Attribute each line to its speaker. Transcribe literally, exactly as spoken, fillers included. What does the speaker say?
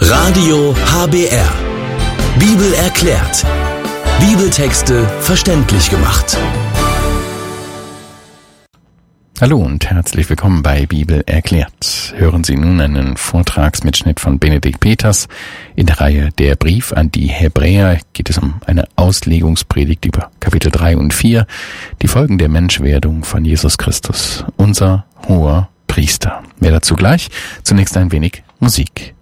Speaker 1: Radio H B R. Bibel erklärt. Bibeltexte verständlich gemacht.
Speaker 2: Hallo und herzlich willkommen bei Bibel erklärt. Hören Sie nun einen Vortragsmitschnitt von Benedikt Peters. In der Reihe Der Brief an die Hebräer geht es um eine Auslegungspredigt über Kapitel drei und vier, die Folgen der Menschwerdung von Jesus Christus, unser hoher Priester. Mehr dazu gleich. Zunächst ein wenig Musik.